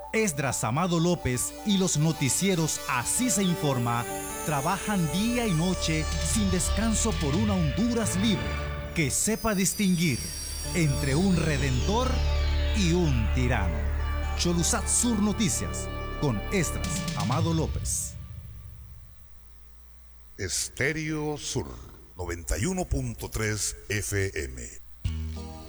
Esdras Amado López y los noticieros Así se informa trabajan día y noche sin descanso por una Honduras libre que sepa distinguir entre un redentor y un tirano. Cholusat Sur Noticias con Esdras Amado López. Estéreo Sur 91.3 FM.